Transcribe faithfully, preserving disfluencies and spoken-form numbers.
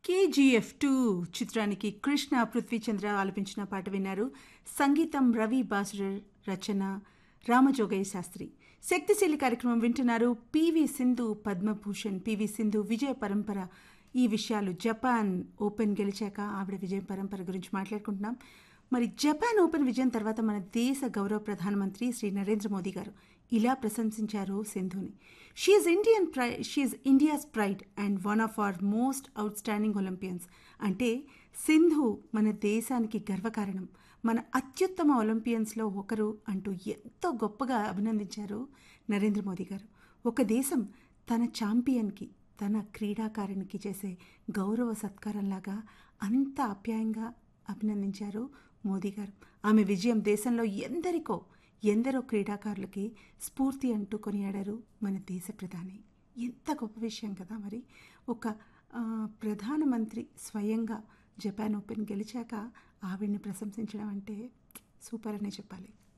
KGF two చిత్రానికి కృష్ణ పృథ్వీచంద్ర ఆలపించిన పాట విన్నారు. సంగీతం రవి బాసురర్, రచన రామజోగయ్య శాస్త్రి. శక్తిశీలి కార్యక్రమం వింటున్నారు. పివి సింధు పద్మభూషణ్, పివి సింధు విజయ పరంపర, ఈ విషయాలు జపాన్ ఓపెన్ గెలిచాక ఆవిడ విజయ పరంపర గురించి మాట్లాడుకుంటున్నాం. మరి జపాన్ ఓపెన్ విజయం తర్వాత మన దేశ గౌరవ ప్రధానమంత్రి శ్రీ నరేంద్ర మోదీ గారు ఇలా ప్రశంసించారు సింధుని. షీఈస్ ఇండియన్ ప్రై she is India's pride and one of our most out standing Olympians. అంటే సింధు మన దేశానికి గర్వకారణం, మన అత్యుత్తమ ఒలింపియన్స్లో ఒకరు అంటూ ఎంతో గొప్పగా అభినందించారు నరేంద్ర మోదీ గారు. ఒక దేశం తన ఛాంపియన్కి, తన క్రీడాకారునికి చేసే గౌరవ సత్కారంలాగా అంత ఆప్యాయంగా అభినందించారు మోదీ గారు. ఆమె విజయం దేశంలో ఎందరికో ఎందరో క్రీడాకారులకి స్ఫూర్తి అంటూ కొనియాడారు మన దేశ ప్రధాని. ఎంత గొప్ప విషయం కదా. మరి ఒక ప్రధానమంత్రి స్వయంగా జపాన్ ఓపెన్ గెలిచాక ఆవిడ్ని ప్రశంసించడం అంటే సూపర్ అనే చెప్పాలి.